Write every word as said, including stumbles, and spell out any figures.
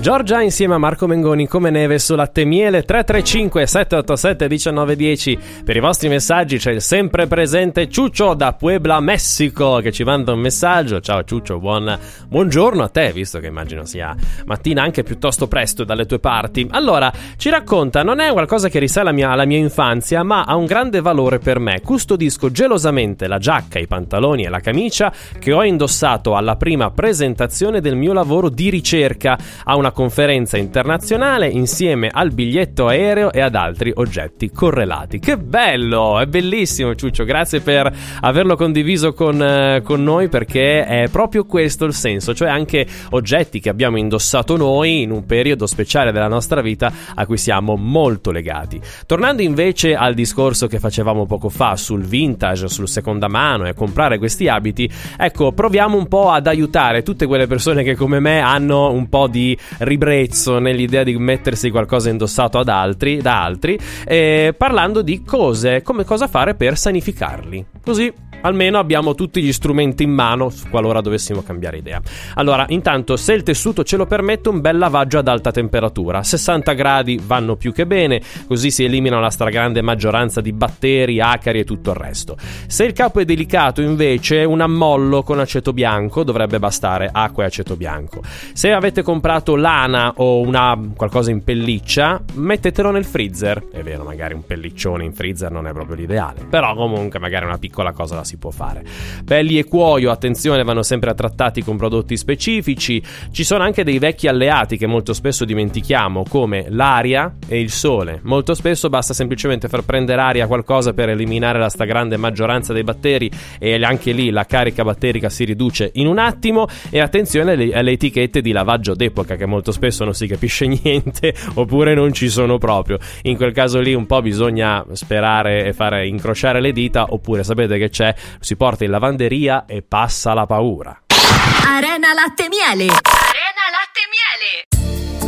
Giorgia insieme a Marco Mengoni come neve su Latte e Miele. Tre tre cinque sette otto sette uno nove uno zero. Per i vostri messaggi c'è il sempre presente Ciuccio da Puebla, Messico, che ci manda un messaggio. Ciao Ciuccio, buon buongiorno a te, visto che immagino sia mattina anche piuttosto presto dalle tue parti. Allora, ci racconta: non è qualcosa che risale alla mia, alla mia infanzia, ma ha un grande valore per me. Custodisco gelosamente la giacca, i pantaloni e la camicia che ho indossato alla prima presentazione del mio lavoro di ricerca a una conferenza internazionale, insieme al biglietto aereo e ad altri oggetti correlati. Che bello, è bellissimo Ciuccio, grazie per averlo condiviso con, eh, con noi, perché è proprio questo il senso, cioè anche oggetti che abbiamo indossato noi in un periodo speciale della nostra vita a cui siamo molto legati. Tornando invece al discorso che facevamo poco fa sul vintage, sul seconda mano e comprare questi abiti, ecco, proviamo un po' ad aiutare tutte quelle persone che come me hanno un po' di ribrezzo nell'idea di mettersi qualcosa indossato ad altri, da altri, eh, parlando di cose, come cosa fare per sanificarli. Così almeno abbiamo tutti gli strumenti in mano qualora dovessimo cambiare idea. Allora, intanto, se il tessuto ce lo permette, un bel lavaggio ad alta temperatura. sessanta gradi vanno più che bene, così si eliminano la stragrande maggioranza di batteri, acari e tutto il resto. Se il capo è delicato, invece, un ammollo con aceto bianco dovrebbe bastare, acqua e aceto bianco. Se avete comprato lana o una qualcosa in pelliccia, mettetelo nel freezer. È vero, magari un pelliccione in freezer non è proprio l'ideale, però comunque magari una piccola cosa la si può fare. Pelli e cuoio, attenzione, vanno sempre trattati con prodotti specifici. Ci sono anche dei vecchi alleati che molto spesso dimentichiamo, come l'aria e il sole. Molto spesso basta semplicemente far prendere aria a qualcosa per eliminare la stragrande maggioranza dei batteri, e anche lì la carica batterica si riduce in un attimo. E attenzione alle, alle etichette di lavaggio d'epoca, che molto spesso non si capisce niente oppure non ci sono proprio. In quel caso lì un po' bisogna sperare e fare incrociare le dita, oppure sapete che c'è, si porta in lavanderia e passa la paura. Arena Latte e Miele.